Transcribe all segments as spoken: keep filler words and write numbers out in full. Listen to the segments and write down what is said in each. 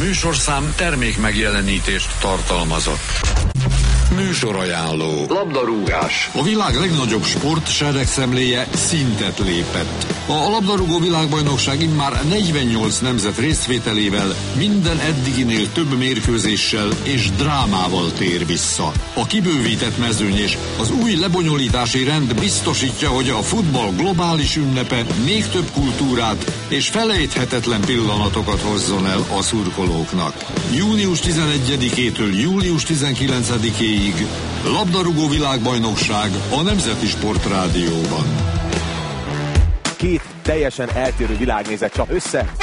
Műsorszám termék megjelenítést tartalmazott. Műsorajánló. Labdarúgás. A világ legnagyobb sport seregszemléje szintet lépett. A labdarúgó világbajnokság immár negyvennyolc nemzet részvételével minden eddiginél több mérkőzéssel és drámával tér vissza. A kibővített mezőny és az új lebonyolítási rend biztosítja, hogy a futball globális ünnepe még több kultúrát és felejthetetlen pillanatokat hozzon el a szurkolóknak. június tizenegyedikétől július tizenkilencedikéig labdarúgó világbajnokság a Nemzeti Sportrádióban. Két teljesen eltérő világnézet csap össze.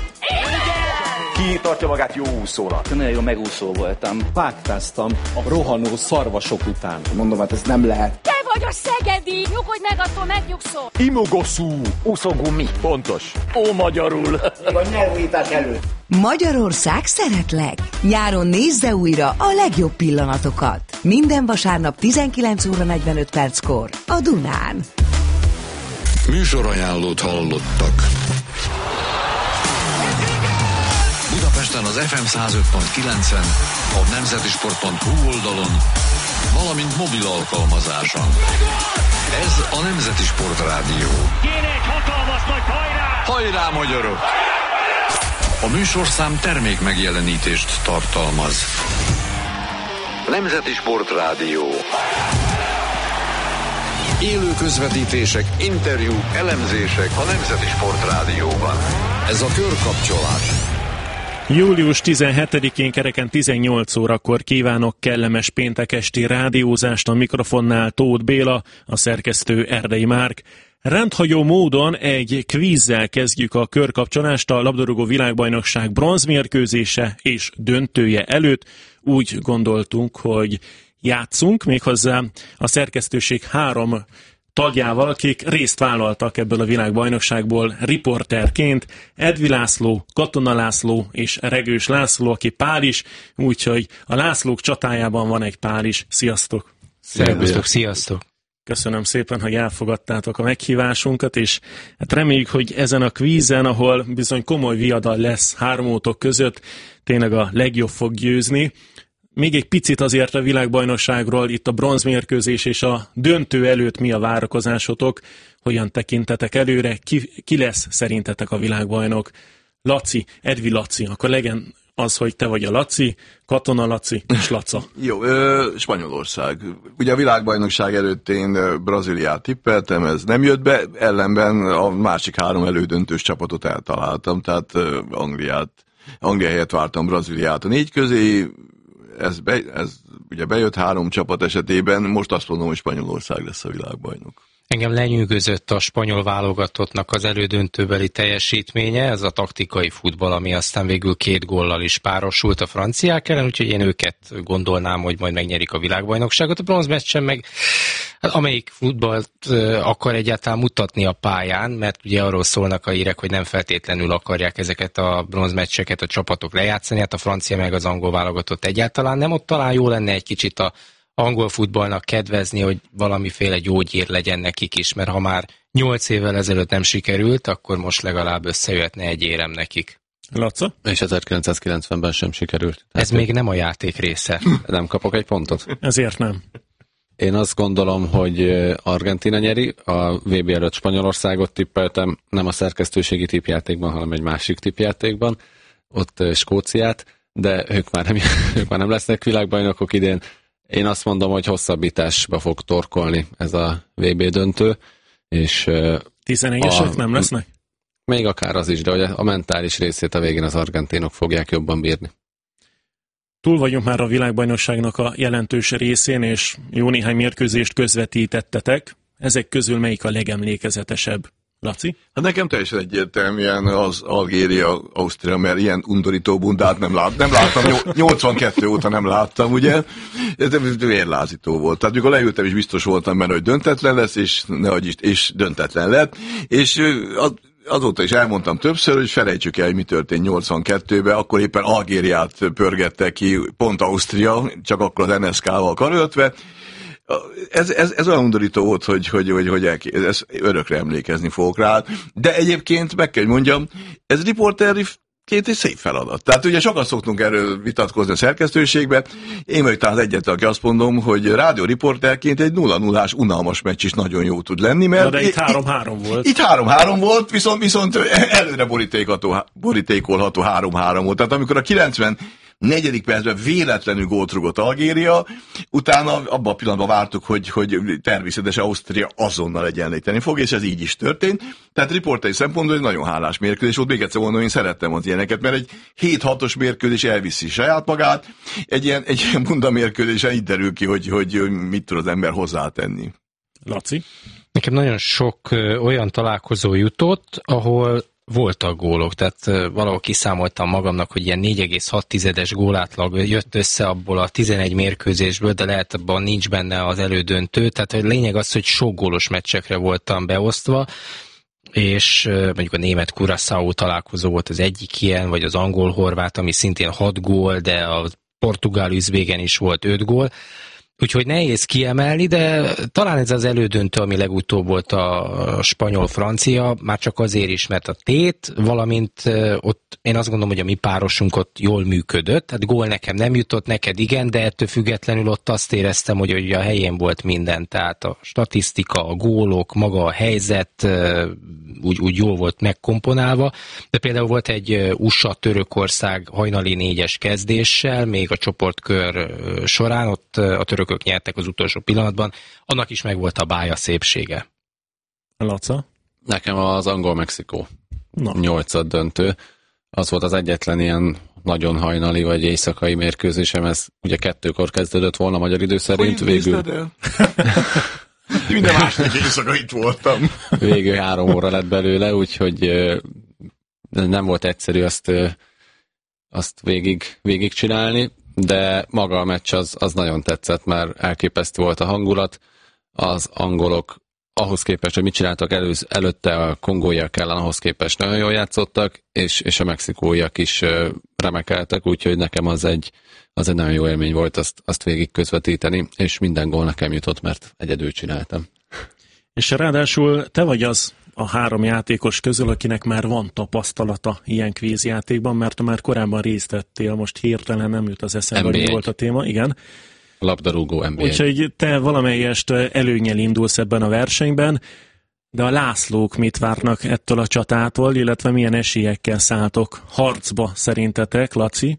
Ki tartja magát jó úszónak? Nagyon jó megúszó voltam. Vágtáztam a rohanó szarvasok után. Mondom, hát ez nem lehet. Te vagy a szegedi! Nyugodj meg, attól megnyugszol! Imogoszú. Úszógumi. Pontos. Ó, magyarul. A nyelvújítás előtt. Magyarország szeretlek! Nyáron nézze újra a legjobb pillanatokat. Minden vasárnap tizenkilenc óra negyvenöt perckor a Dunán. Műsorajánlót hallottak. Budapesten az ef em száz öt pont kilencen, a nemzetisport pont hu oldalon, valamint mobil alkalmazáson. Ez a Nemzeti Sportrádió. Kéne egy hatalmas nagy hajrá! Hajrá, magyarok! A műsorszám termék megjelenítést tartalmaz. Nemzeti Sportrádió. Élő közvetítések, interjúk, elemzések a Nemzeti Sportrádióban. Ez a körkapcsolás. július tizenhetedikén kereken tizennyolc órakor kívánok kellemes péntekesti rádiózást, a mikrofonnál Tóth Béla, a szerkesztő Erdei Márk. Rendhagyó módon egy kvízzel kezdjük a körkapcsolást a labdarúgó világbajnokság bronzmérkőzése és döntője előtt. Úgy gondoltunk, hogy játszunk, méghozzá a szerkesztőség három tagjával, akik részt vállaltak ebből a világbajnokságból riporterként: Edvi László, Katona László és Regős László, aki Pál is, úgyhogy a Lászlók csatájában van egy Pál is. Sziasztok! Sziasztok, sziasztok! Köszönöm szépen, hogy elfogadtátok a meghívásunkat, és hát reméljük, hogy ezen a kvízen, ahol bizony komoly viadal lesz hármótok között, tényleg a legjobb fog győzni. Még egy picit azért a világbajnokságról, itt a bronzmérkőzés és a döntő előtt mi a várakozásotok, hogyan tekintetek előre, ki, ki lesz szerintetek a világbajnok? Laci, Edvi Laci, akkor legyen az, hogy te vagy a Laci, Katona Laci és Laca. Jó, ö, Spanyolország. Ugye a világbajnokság előtt én Brazíliát tippeltem, ez nem jött be, ellenben a másik három elődöntős csapatot eltaláltam, tehát ö, Angliát, Anglia helyett vártam Brazíliát a négy közé. Ez, be, ez ugye bejött három csapat esetében, most azt mondom, hogy Spanyolország lesz a világbajnok. Engem lenyűgözött a spanyol válogatottnak az elődöntőbeli teljesítménye, ez a taktikai futball, ami aztán végül két góllal is párosult a franciák ellen, úgyhogy én őket gondolnám, hogy majd megnyerik a világbajnokságot. A bronzmeccsen meg amelyik futballt akar egyáltalán mutatni a pályán, mert ugye arról szólnak a hírek, hogy nem feltétlenül akarják ezeket a bronzmeccseket a csapatok lejátszani, hát a francia meg az angol válogatott egyáltalán nem, ott talán jó lenne egy kicsit a angol futballnak kedvezni, hogy valamiféle gyógyír legyen nekik is, mert ha már nyolc évvel ezelőtt nem sikerült, akkor most legalább összejöhetne egy érem nekik. Laca? És ezerkilencszázkilencvenben sem sikerült. Ez Tehát még nem a játék része. Nem kapok egy pontot? Ezért nem. Én azt gondolom, hogy Argentína nyeri, a vé bé előtt Spanyolországot tippeltem, nem a szerkesztőségi tippjátékban, hanem egy másik tippjátékban, ott Skóciát, de ők már nem, ők már nem lesznek világbajnokok idén. Én azt mondom, hogy hosszabbításba fog torkolni ez a vé bé döntő, és tizenegyesek a, nem lesznek? Még akár az is, de hogy a mentális részét a végén az argentinok fogják jobban bírni. Túl vagyunk már a világbajnokságnak a jelentős részén, és jó néhány mérkőzést közvetítettetek. Ezek közül melyik a legemlékezetesebb? Laci? Hát nekem teljesen egyértelműen az Algéria, Ausztria, mert ilyen undorító bundát nem, lát, nem láttam, nyolcvankettő óta nem láttam, ugye? Ez vérlázító volt. Tehát mikor leültem, is biztos voltam benne, hogy döntetlen lesz, és nehogy is, és döntetlen lett. És az, azóta is elmondtam többször, hogy felejtsük el, hogy mi történt nyolcvankettőben, akkor éppen Algériát pörgette ki, pont Ausztria, csak akkor az en es ká-val karöltve. Ez, ez, ez olyan undorító volt, hogy, hogy, hogy, hogy el, ez örökre emlékezni fogok rá. De egyébként meg kell mondjam, ez riporteri két egy szép feladat. Tehát ugye sokan szoktunk erről vitatkozni a szerkesztőségbe. Én vagyok talán az egyetlen, aki azt mondom, hogy rádióriporterként egy nulla nullás unalmas meccs is nagyon jó tud lenni, mert... Na de itt három három volt. Itt három három volt, viszont, viszont előre borítékolható három három volt. Tehát amikor a kilencven negyedik percben véletlenül gólt rúgott Algéria, utána abban a pillanatban vártuk, hogy, hogy természetesen Ausztria azonnal egyenlíteni fog, és ez így is történt. Tehát riporteri szempontból egy nagyon hálás mérkőzés volt, még egyszer mondom, én szerettem az ilyeneket, mert egy hét hatos mérkőzés elviszi saját magát, egy ilyen, egy ilyen bunda mérkőzésen így derül ki, hogy, hogy, hogy mit tud az ember hozzátenni. Laci? Nekem nagyon sok olyan találkozó jutott, ahol voltak gólok, tehát valahol kiszámoltam magamnak, hogy ilyen négy egész hat tizedes gólátlag jött össze abból a tizenegy mérkőzésből, de lehet abban nincs benne az elődöntő, tehát a lényeg az, hogy sok gólos meccsekre voltam beosztva, és mondjuk a német Curaçao találkozó volt az egyik ilyen, vagy az angol-horvát, ami szintén hat gól, de a portugál-üzbégen is volt öt gól. Úgyhogy nehéz kiemelni, de talán ez az elődöntő, ami legutóbb volt a spanyol-francia, már csak azért is, mert a tét, valamint ott én azt gondolom, hogy a mi párosunk ott jól működött, tehát gól nekem nem jutott, neked igen, de ettől függetlenül ott azt éreztem, hogy, hogy a helyén volt minden, tehát a statisztika, a gólok, maga a helyzet úgy, úgy jól volt megkomponálva, de például volt egy u es á-Törökország hajnali négyes kezdéssel, még a csoportkör során, ott a törökök nyertek az utolsó pillanatban, annak is megvolt a bája szépsége. Laca? Nekem az angol-mexikó no. nyolcad döntő. Az volt az egyetlen ilyen nagyon hajnali vagy éjszakai mérkőzésem, ez ugye kettőkor kezdődött volna magyar idő szerint. Hogy végül... Minden második éjszaka itt voltam. Végül három óra lett belőle, úgyhogy nem volt egyszerű azt, azt végig, végig csinálni, de maga a meccs az, az nagyon tetszett, mert elképesztő volt a hangulat. Az angolok ahhoz képest, hogy mit csináltak előz, előtte a kongóiak ellen, ahhoz képest nagyon jól játszottak, és, és a mexikóiak is remekeltek, úgyhogy nekem az egy, az egy nagyon jó élmény volt azt, azt végig közvetíteni, és minden gól nekem jutott, mert egyedül csináltam. És ráadásul te vagy az a három játékos közül, akinek már van tapasztalata ilyen kvízjátékban, mert te már korábban részt vettél, most hirtelen nem jut az eszembe, hogy volt a téma, igen. Labdarúgó en bé egy. Úgyhogy te valamelyest előnnyel indulsz ebben a versenyben, de a Lászlók mit várnak ettől a csatától, illetve milyen esélyekkel szálltok harcba szerintetek, Laci?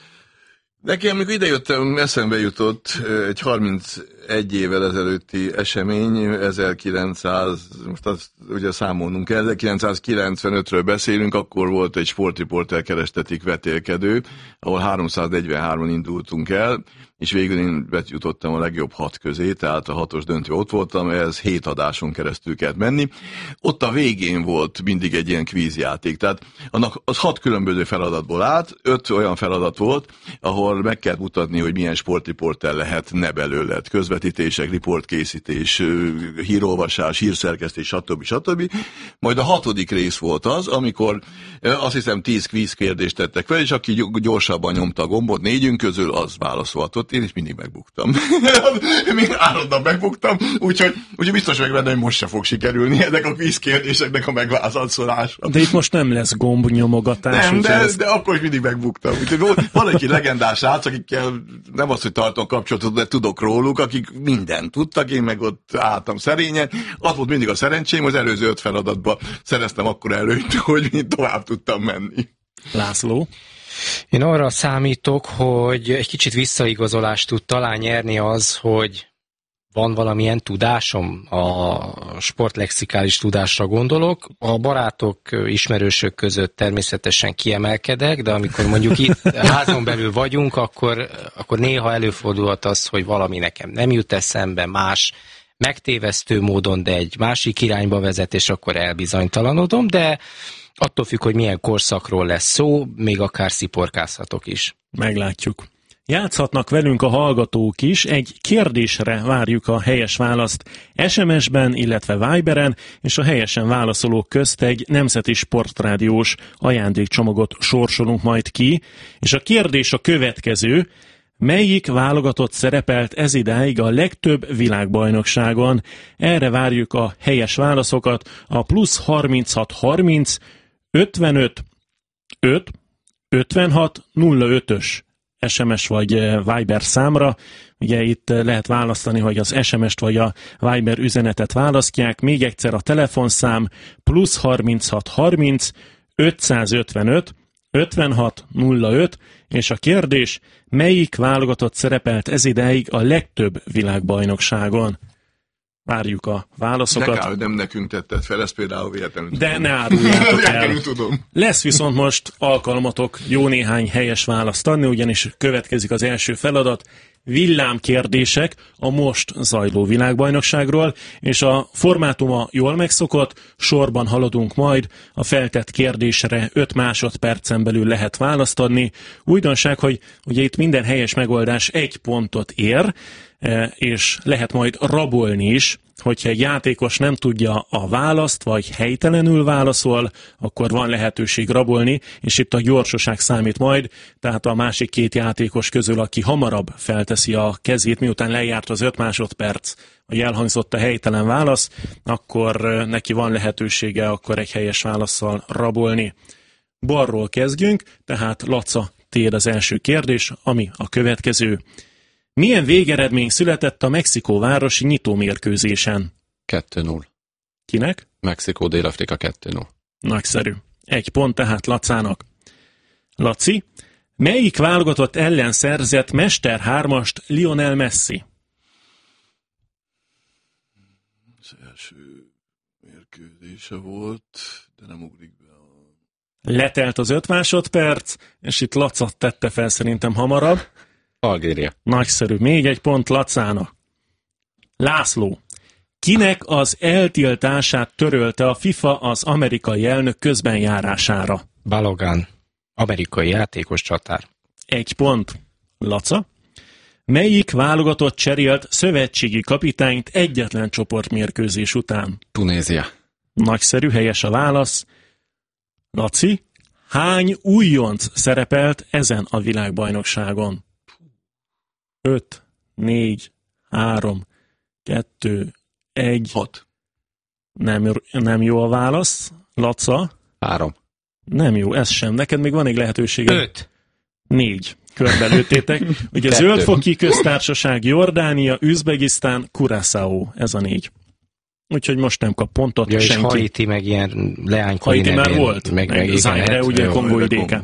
Nekem, amikor idejöttem, eszembe jutott egy harmincegy évvel ezelőtti esemény, ezerkilencszáz, most azt ugye számolnunk kell, ezerkilencszázkilencvenötről beszélünk, akkor volt egy sportriporter kerestetik vetélkedő, ahol háromszáznegyvenhárman indultunk el, és végül én betjutottam a legjobb hat közé, tehát a hatos döntő ott voltam, ez hét adáson keresztül kellett menni. Ott a végén volt mindig egy ilyen kvízjáték, tehát annak az hat különböző feladatból állt, öt olyan feladat volt, ahol meg kellett mutatni, hogy milyen sportriporter lehetne belőle, közvetítések, riportkészítés, hírolvasás, hírszerkesztés, stb. stb. Majd a hatodik rész volt az, amikor azt hiszem tíz kvíz kérdést tettek fel, és aki gyorsabban nyomta a gombot négyünk közül, az válaszolhatott. Én is mindig megbuktam. Még állandóan megbuktam, úgyhogy, úgyhogy biztos meg benne, hogy most se fog sikerülni ennek a kvíz kérdéseknek a megválaszolása. De itt most nem lesz gombnyomogatás. Nem, de, ez... de akkor is mindig megbuktam. Úgyhogy van egy legendás srác, akikkel nem az, hogy tartom kapcsolatot, de tudok róluk, akik mindent tudtak, én meg ott álltam szerényen. Az volt mindig a szerencsém, az előző öt feladatban szereztem akkor előtt, hogy tovább tudtam menni. László? Én arra számítok, hogy egy kicsit visszaigazolást tud talán nyerni az, hogy van valamilyen tudásom, a sportlexikális tudásra gondolok. A barátok, ismerősök között természetesen kiemelkedek, de amikor mondjuk itt házon belül vagyunk, akkor, akkor néha előfordulhat az, hogy valami nekem nem jut eszembe, más megtévesztő módon, de egy másik irányba vezet, és akkor elbizonytalanodom, de attól függ, hogy milyen korszakról lesz szó, még akár sziporkázhatok is. Meglátjuk. Játszhatnak velünk a hallgatók is, egy kérdésre várjuk a helyes választ es em es-ben, illetve Viberen, és a helyesen válaszolók közt egy nemzeti sportrádiós ajándékcsomagot sorsolunk majd ki, és a kérdés a következő: melyik válogatott szerepelt ezidáig a legtöbb világbajnokságon? Erre várjuk a helyes válaszokat a plusz harminchat harminc ötvenöt öt ötvenhat nulla ötös es em es vagy Viber számra. Ugye itt lehet választani, hogy az es em est vagy a Viber üzenetet választják. Még egyszer a telefonszám plusz harminchat harminc ötszázötvenöt ötvenhat nulla öt, és a kérdés, melyik válogatott szerepelt ezidáig a legtöbb világbajnokságon? Várjuk a válaszokat. De kár, hogy nem nekünk tetted fel, ezt például véletlenül De tudom. ne áruljátok el. tudom. Lesz viszont most alkalmatok jó néhány helyes választ adni, ugyanis következik az első feladat. Villámkérdések a most zajló világbajnokságról, és a formátuma jól megszokott, sorban haladunk majd, a feltett kérdésre öt másodpercen belül lehet választ adni. Újdonság, hogy ugye itt minden helyes megoldás egy pontot ér, és lehet majd rabolni is, hogyha egy játékos nem tudja a választ, vagy helytelenül válaszol, akkor van lehetőség rabolni, és itt a gyorsaság számít majd, tehát a másik két játékos közül, aki hamarabb felteszi a kezét, miután lejárt az öt másodperc, vagy elhangzott a helytelen válasz, akkor neki van lehetősége akkor egy helyes válasszal rabolni. Balról kezdjünk, tehát Laca, tiéd az első kérdés, ami a következő. Milyen végeredmény született a Mexikó városi nyitómérkőzésen? kettő null. Kinek? Mexikó, Dél-Afrika kettő null. Nagyszerű. Egy pont tehát Lacának. Laci, melyik válogatott ellen szerzett Mester hármast Lionel Messi? Az első mérkőzése volt, de nem ugrik be a... Letelt az öt másodperc, és itt Laca tette fel szerintem hamarabb. Algéria. Nagyszerű. Még egy pont Lacának. László, kinek az eltiltását törölte a FIFA az amerikai elnök közbenjárására? Balogán, amerikai játékos csatár. Egy pont. Laca, melyik válogatott cserélt szövetségi kapitányt egyetlen csoportmérkőzés után? Tunézia. Nagyszerű, helyes a válasz. Laci, hány újonc szerepelt ezen a világbajnokságon? öt, négy, három, kettő, egy. hat. Nem, nem jó a válasz. Laca? három. Nem jó, ez sem. Neked még van egy lehetőséged. öt. négy. Körbelőttétek. Ugye Zöldfoki Köztársaság, Jordánia, Üzbegisztán, Curaçao. Ez a négy. Úgyhogy most nem kap pontot ja, senki. És Haiti meg ilyen leánykori Haiti már volt? Meg, meg, meg Zaire, ugye Kongói dé ká.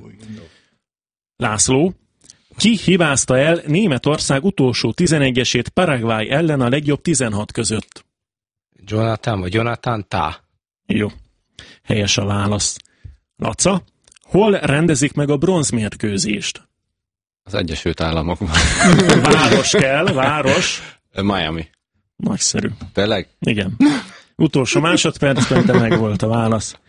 László, ki hibázta el Németország utolsó tizenegyesét Paraguay ellen a legjobb tizenhat között? Jonathan vagy Jonathan Tá. Jó. Helyes a válasz. Laca, hol rendezik meg a bronzmérkőzést? Az Egyesült Államokban. Város kell, város. Miami. Nagyszerű. Tényleg? Igen. Utolsó másodpercben, de meg volt a válasz.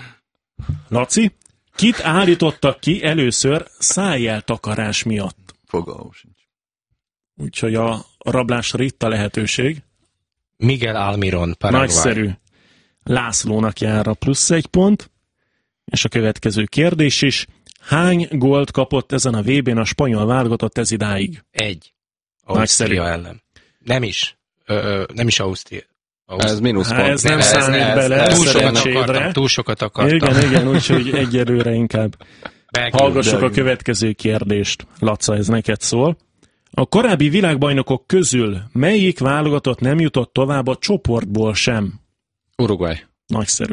Laci, kit állítottak ki először szájjeltakarás miatt? Fogalmam sincs. Úgyhogy a rablásra itt a lehetőség. Miguel Almiron, Paraguay. Nagyszerű. Lászlónak jár a plusz egy pont. És a következő kérdés is. Hány gólt kapott ezen a vé bén a spanyol válogatott ez idáig? Egy. Ausztria ellen. Nem is. Ö, ö, nem is Ausztria. Ez mínusz pont. Ez nem, nem számít ez, bele, ez, túl sokat akartam, túl sokat akartam. Igen, igen, úgyhogy egyelőre inkább Belgium, hallgassuk Belgium. A következő kérdést. Laca, ez neked szól. A korábbi világbajnokok közül melyik válogatott nem jutott tovább a csoportból sem? Uruguay. Nagyszerű.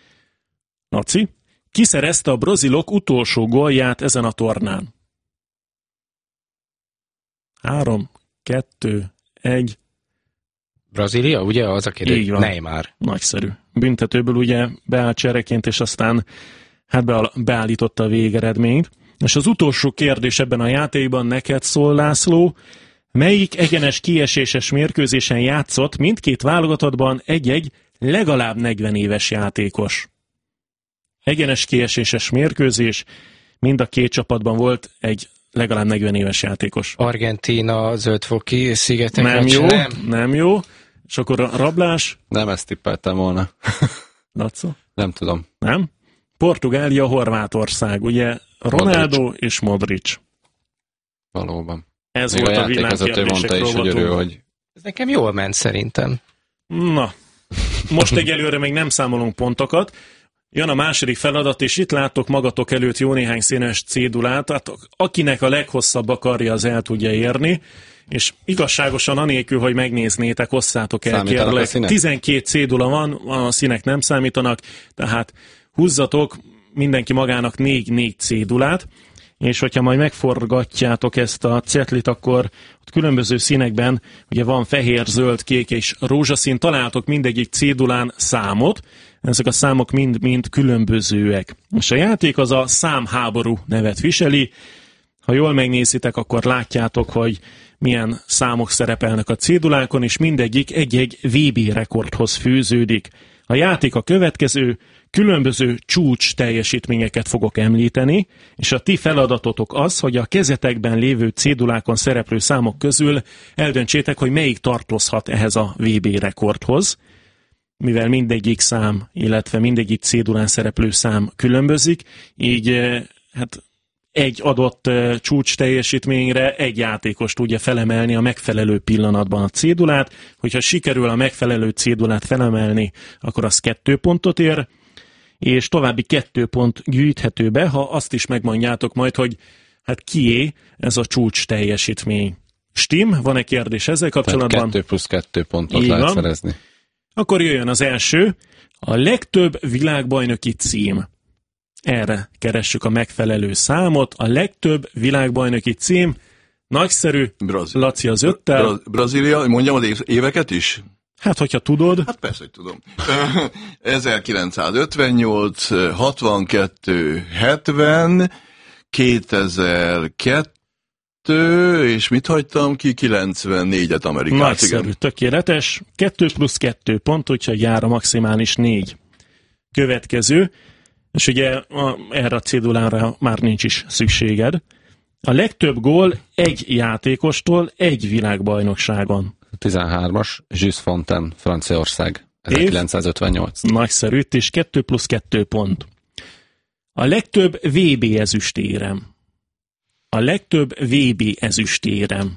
Laci, ki szerezte a brazilok utolsó gólját ezen a tornán? Három, kettő, egy. Brazília, ugye? Az a kérdés. Neymar. Nagyszerű. Büntetőből ugye beállt csereként, és aztán hát beállította a végeredményt. És az utolsó kérdés ebben a játékban neked szól, László. Melyik egyenes kieséses mérkőzésen játszott mindkét válogatottban egy-egy legalább negyven éves játékos? Egyenes kieséses mérkőzés, mind a két csapatban volt egy legalább negyven éves játékos. Argentína, Zöldfoki szigetek. Nem jó, nem. nem jó. És akkor a rablás? Nem ezt tippeltem volna. Laca? Nem tudom. Nem? Portugália, Horvátország, ugye Ronaldo Modric. És Modric. Valóban. Ez még volt a, a világkérdések rovatunk. Hogy... Ez nekem jól ment szerintem. Na, most egyelőre még nem számolunk pontokat. Jön a második feladat, és itt láttok magatok előtt jó néhány színes cédulát, tehát akinek a leghosszabb a karja, az el tudja érni, és igazságosan anélkül, hogy megnéznétek, osszátok el, kérlek. tizenkét cédula van, a színek nem számítanak, tehát húzzatok mindenki magának négy-négy cédulát, és hogyha majd megforgatjátok ezt a cetlit, akkor ott különböző színekben, ugye van fehér, zöld, kék és rózsaszín, találtok mindegyik cédulán számot, ezek a számok mind-mind különbözőek. És a játék az a számháború nevet viseli. Ha jól megnézitek, akkor látjátok, hogy milyen számok szerepelnek a cédulákon, és mindegyik egy-egy vé bé rekordhoz fűződik. A játék a következő, különböző csúcs teljesítményeket fogok említeni, és a ti feladatotok az, hogy a kezetekben lévő cédulákon szereplő számok közül eldöntsétek, hogy melyik tartozhat ehhez a vé bé rekordhoz, mivel mindegyik szám, illetve mindegyik cédulán szereplő szám különbözik, így hát egy adott csúcs teljesítményre egy játékos tudja felemelni a megfelelő pillanatban a cédulát, hogyha sikerül a megfelelő cédulát felemelni, akkor az kettő pontot ér, és további kettő pont gyűjthető be, ha azt is megmondjátok majd, hogy hát kié ez a csúcs teljesítmény. Stim, van-e kérdés ezzel kapcsolatban? kettő plusz kettő pontot lehet szerezni. Akkor jöjjön az első, a legtöbb világbajnoki cím. Erre keressük a megfelelő számot, a legtöbb világbajnoki cím, nagyszerű, Brazil. Laci az öttel. Bra- Brazília, mondjam az éveket is? Hát, hogyha tudod. Hát persze, hogy tudom. ezerkilencszázötvennyolc, hatvankettő, hetven, kétezer-kettő, és mit hagytam ki? kilencvennégyet Amerikát. Nagyszerű, igen. Tökéletes. kettő plusz kettő pont, úgyhogy jár a maximális négy. Következő, és ugye a, erre a cédulára már nincs is szükséged. A legtöbb gól egy játékostól egy világbajnokságon. tizenhármas, Jules Fontaine, Franciaország, ezerkilencszázötvennyolc. Nagyszerű, itt is kettő plusz kettő pont. A legtöbb vé bé ezüstérem. A legtöbb vé bé ezüstérem.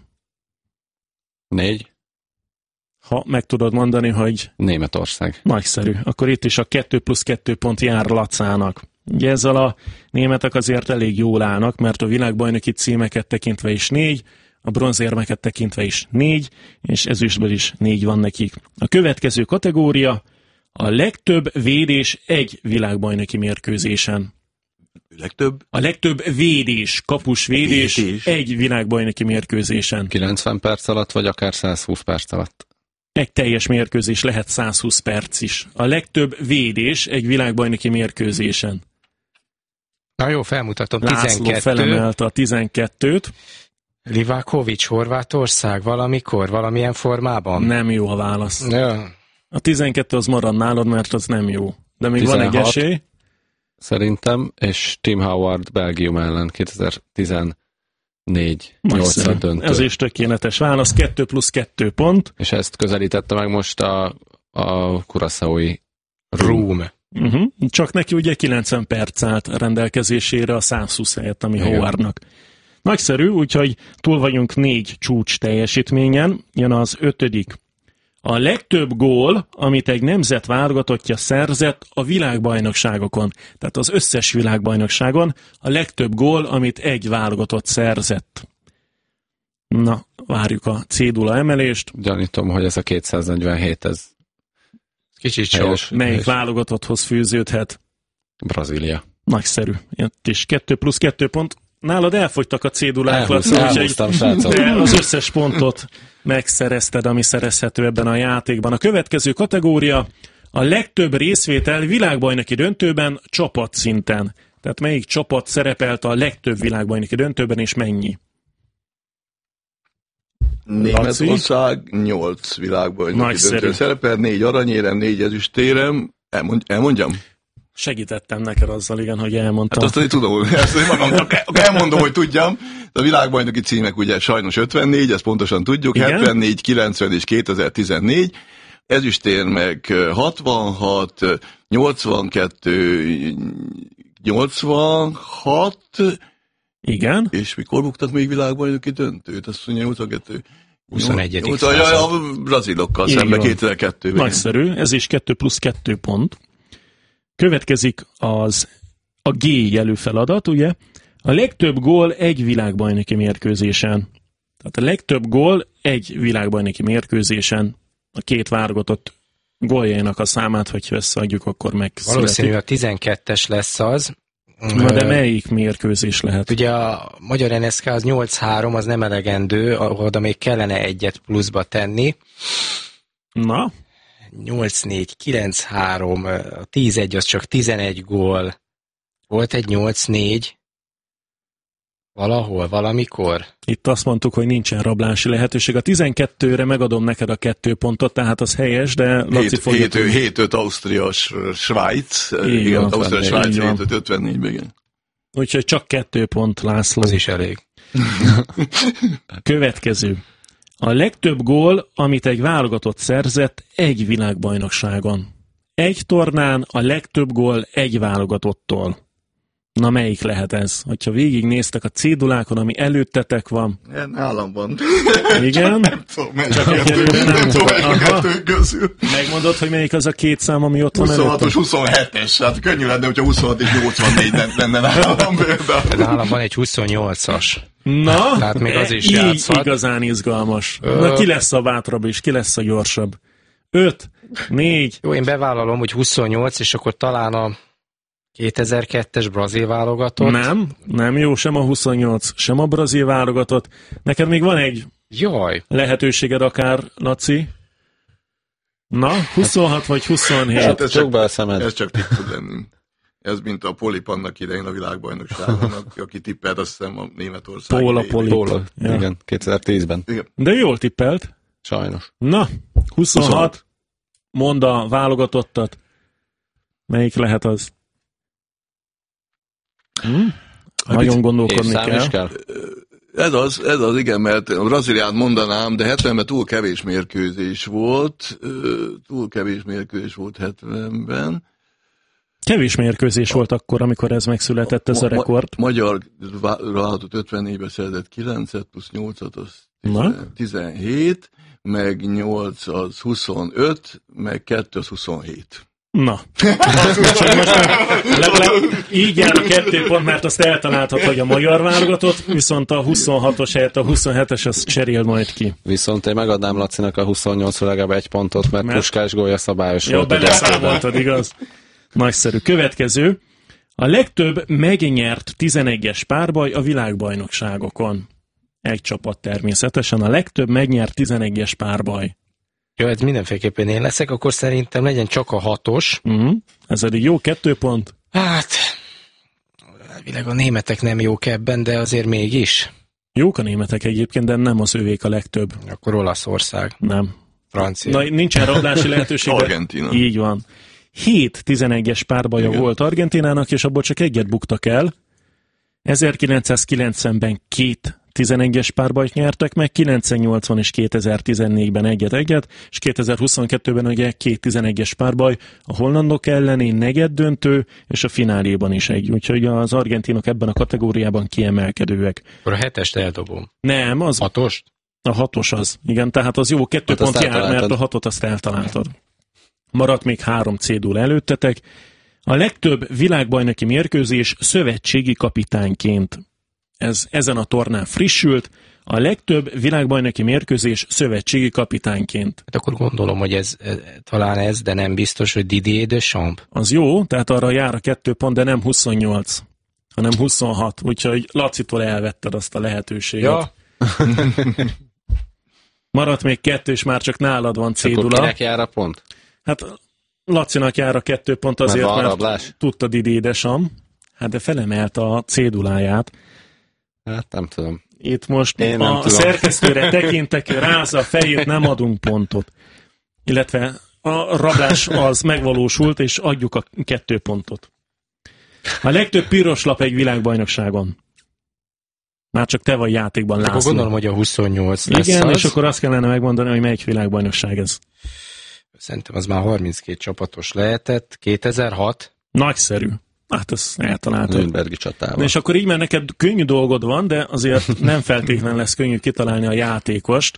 Négy. Ha meg tudod mondani, hogy... Németország. Nagyszerű. Akkor itt is a kettő plusz kettő pont jár Lacának. Ugye ezzel a németek azért elég jól állnak, mert a világbajnoki címeket tekintve is négy, a bronzérmeket tekintve is négy, és ezüstből is négy van nekik. A következő kategória a legtöbb védés egy világbajnoki mérkőzésen. Legtöbb? A legtöbb védés, kapus védés, védés egy világbajnoki mérkőzésen. kilencven perc alatt, vagy akár százhúsz perc alatt? Egy teljes mérkőzés lehet százhúsz perc is. A legtöbb védés egy világbajnoki mérkőzésen. Na jó, felmutatom. László tizenkettő. felemelte a tizenkettőt. Livakovics, Horvátország, valamikor, valamilyen formában? Nem jó a válasz. Ja. A tizenkettő az marad nálad, mert az nem jó. De még tizenhat, van egy esély. Szerintem, és Tim Howard Belgium ellen kétezer-tizennégy nyolcad döntő. Ez is tökéletes válasz, kettő plusz kettő pont. És ezt közelítette meg most a, a Curaçaoi Room. Uh-huh. Csak neki ugye kilencven perc állt rendelkezésére a százhúsz helyett, ami Howardnak. Nagyszerű, úgyhogy túl vagyunk négy csúcs teljesítményen. Jön az ötödik. A legtöbb gól, amit egy nemzet válogatottja szerzett a világbajnokságokon. Tehát az összes világbajnokságon a legtöbb gól, amit egy válogatott szerzett. Na, várjuk a cédula emelést. Gyanítom, hogy ez a kétszáznegyvenhét, ez kicsit sok. Melyik válogatotthoz fűződhet? Brazília. Nagyszerű. Itt is kettő plusz kettő pont. Nálad elfogytak a cédulák, elhúztam, de az összes pontot megszerezted, ami szerezhető ebben a játékban. A következő kategória a legtöbb részvétel világbajnoki döntőben csapatszinten. Tehát melyik csapat szerepelt a legtöbb világbajnoki döntőben, és mennyi? Németország nyolc világbajnoki döntő szerepel, négy aranyérem, négy ezüstérem. Elmond, elmondjam? Segítettem neked azzal, igen, hogy elmondtam. Hát azt, hogy tudom, ezt magam, elmondom, hogy tudjam. A világbajnoki címek ugye sajnos ötvennégy, ezt pontosan tudjuk, igen? hetvennégy, kilencven és kétezer-tizennégy. Ezüstérmek hatvanhat, nyolcvankettő, nyolcvanhat. Igen. És mikor buktak még világbajnoki döntőt? Azt mondja, nyolcvankettő. huszonegyedik század. A brazilokkal szemben kétezer-kettőben. Nagyszerű, ez is kettő plusz kettő pont. Következik az a G jelű feladat, ugye? A legtöbb gól egy világbajnoki mérkőzésen. Tehát a legtöbb gól egy világbajnoki mérkőzésen. A két válogatott góljainak a számát, hogyha összeadjuk, akkor megszületik. Valószínűleg a tizenkettes lesz az. Na de melyik mérkőzés lehet? Ugye a magyar en es ká az nyolc három, az nem elegendő, oda még kellene egyet pluszba tenni. Na? nyolc négy, kilenc három, a tíz egy az csak tizenegy gól. Volt egy nyolc négy valahol, valamikor. Itt azt mondtuk, hogy nincsen rablási lehetőség. A tizenkettőre megadom neked a kettő pontot, tehát az helyes, de Laci fogja... hét öt Ausztria, Svájc. Igen, Ausztria, Svájc, hét öt ötvennégy, igen. Úgyhogy csak kettő pont, László. Az is elég. Következő. A legtöbb gól, amit egy válogatott szerzett egy világbajnokságon. Egy tornán a legtöbb gól egy válogatottól. Na melyik lehet ez? Hogyha végignéztek a cédulákon, ami előttetek van. Nálam van. Igen? Nem tudom, melyik csak kettő, nem tudom, melyik kettő közül. Megmondod, hogy melyik az a két szám, ami ott van előttem? huszonhatos huszonhetes. Hát könnyű lenne, hogyha huszonhat és nyolcvannégy lenne nálam például. Nálam van egy huszonnyolcas. Na, tehát még az is így játszhat. Igazán izgalmas. Ö... Na ki lesz a bátrabb és ki lesz a gyorsabb? öt, négy. Jó, én bevállalom, hogy huszonnyolc, és akkor talán a kétezer-kettes brazil válogatott. Nem, nem jó, sem a huszonnyolc, sem a brazil válogatott. Neked még van egy Jaj. lehetőséged akár, Laci. Na, huszonhat vagy huszonhét. Hát ez, csak, ez csak tipp tud lenni. Ez mint a Polip annak idején a világbajnokságon, aki tippelt, azt hiszem a Németország. Póla Polip. Póla, ja. Igen, kétezer-tízben. Igen. De jól tippelt. Sajnos. Na, huszonhat. Mondd a válogatottat. Melyik lehet az? Hm? Nagyon gondolkodni kell. kell. Ez az, ez az, igen, mert a Brazíliát mondanám, de hetvenben túl kevés mérkőzés volt, túl kevés mérkőzés volt hetvenben. Kevés mérkőzés volt akkor, amikor ez megszületett, ez a rekord. Ma- magyar vállalatot ötvennégyben szerzett kilencet, plusz nyolcat, az tizenhét, meg nyolc az huszonöt, meg kettő az huszonhét. Na. Csak most le, le, így jár a kettő pont, mert azt eltaláltad, hogy a magyar válogatott, viszont a huszonhatos helyett a huszonhetes az cserél majd ki. Viszont én megadnám Lacinak a huszonnyolcra legalább egy pontot, mert, mert... Puskás gólya szabályos ja, volt. Ja, beleszámoltad, igaz? Nagyszerű. Következő. A legtöbb megnyert tizenegyes párbaj a világbajnokságokon. Egy csapat természetesen. A legtöbb megnyert tizenegyes párbaj. Jó, ez mindenféleképpen én leszek, akkor szerintem legyen csak a hatos. Uh-huh. Ez eddig jó, kettő pont. Hát, elvileg a németek nem jók ebben, de azért mégis. Jók a németek egyébként, de nem az övék a legtöbb. Akkor Olaszország. Nem. Francia. Na, nincsen rablási lehetőség. Argentina. Így van. Hét tizenegyes párbaja igen. volt Argentinának, és abból csak egyet buktak el. ezerkilencszázkilencvenben két tizenegyes párbajt nyertek meg, kilencszáznyolcvan és kétezer-tizennégyben egyet-egyet, és kétezer-huszonkettőben ugye két tizenegyes párbaj, a hollandok elleni negyed döntő, és a fináléban is egy, úgyhogy az argentinok ebben a kategóriában kiemelkedőek. Akkor a hetest eldobom. Nem, az... Hatost? A hatos az, igen, tehát az jó, kettő hát pont jár, mert a hatot azt eltaláltad. Maradt még három cédul előttetek. A legtöbb világbajnoki mérkőzés szövetségi kapitányként. Ez ezen a tornán frissült. A legtöbb világbajnoki mérkőzés szövetségi kapitányként. Hát akkor gondolom, hogy ez, ez talán ez, de nem biztos, hogy Didier Deschamps. Az jó, tehát arra jár a kettő pont, de nem huszonnyolc, hanem huszonhat. Úgyhogy Lacitól elvetted azt a lehetőséget. Ja. Maradt még kettő, és már csak nálad van cédula. Akkor kinek jár a pont? Hát Lacinak jár a kettő pont azért, mert, mert tudta Didier Deschamps. Hát de felemelt a céduláját. Hát nem tudom. Itt most Én a tudom. szerkesztőre tekintek, rázza a fejét, nem adunk pontot. Illetve a rablás az megvalósult, és adjuk a kettő pontot. A legtöbb piros lap egy világbajnokságon. Már csak te vagy játékban, László. Akkor gondolom, hogy a huszonnyolc lesz. Igen, az. És akkor azt kellene megmondani, hogy melyik világbajnokság ez. Szerintem az már harminckét csapatos lehetett. kétezer-hat. Nagyszerű. Hát ezt eltaláltad. Nürnbergi csatával. És akkor így, mert neked könnyű dolgod van, de azért nem feltétlenül lesz könnyű kitalálni a játékost,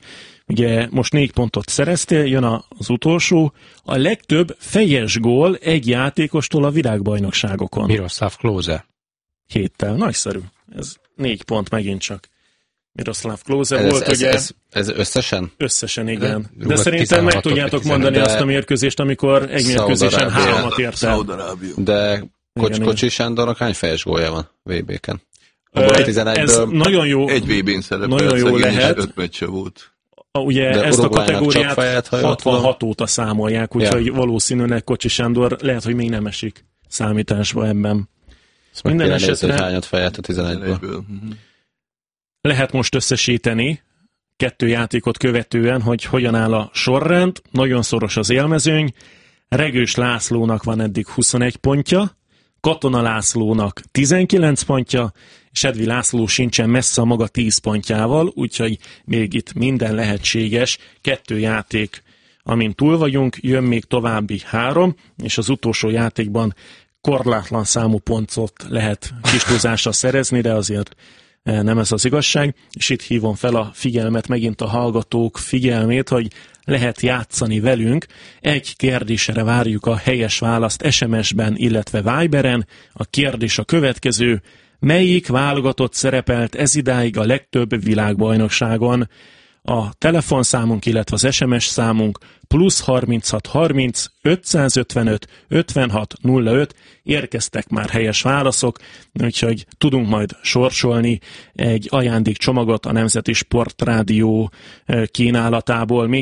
Ugye most négy pontot szereztél, jön az utolsó. A legtöbb fejes gól egy játékostól a világbajnokságokon. Miroslav Klose. Héttel. Nagyszerű. Ez négy pont megint csak. Miroslav Klose ez, volt, ez, ugye? Ez, ez összesen? Összesen, igen. De, de szerintem meg tudjátok mondani azt a mérkőzést, amikor egy mérkőzésen háromat ért el. De Kocs, Kocsi Sándornak hány fejes gólja van vé bé-ken? Ez nagyon jó. Egy vé bén szerepelt, nagyon jó lehet. öt meccse volt. Ugye de ezt a kategóriát fejelt, hatvanhat óta számolják, úgyhogy ja. valószínűleg Kocsi Sándor lehet, hogy még nem esik számításba ebben. Ezt minden esetre nézni, hogy hányat fejelt a tizenegyből. Lehet most összesíteni kettő játékot követően, hogy hogyan áll a sorrend. Nagyon szoros az élmezőny. Regős Lászlónak van eddig huszonegy pontja, Katona Lászlónak tizenkilenc pontja, és Edvi László sincsen messze a maga tíz pontjával, úgyhogy még itt minden lehetséges. Kettő játék, amin túl vagyunk, jön még további három, és az utolsó játékban korlátlan számú pontot lehet kis túlzással szerezni, de azért nem ez az igazság. És itt hívom fel a figyelmet, megint a hallgatók figyelmét, hogy lehet játszani velünk. Egy kérdésre várjuk a helyes választ es em es-ben, illetve Viberen. A kérdés a következő: melyik válogatott szerepelt ezidáig a legtöbb világbajnokságon? A telefonszámunk, illetve az es em es számunk plusz harminchat harminc ötszázötvenöt ötvenhat nulla öt. Érkeztek már helyes válaszok, úgyhogy tudunk majd sorsolni egy ajándékcsomagot a Nemzeti Sportrádió kínálatából.